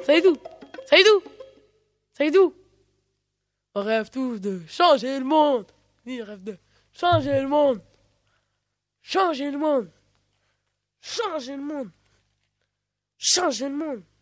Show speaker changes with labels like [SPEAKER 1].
[SPEAKER 1] Saïdou, Saïdou, Saïdou. On rêve tous de changer le monde. Oui, on rêve de changer le monde. Changer le monde. Changer le monde. Changer le monde.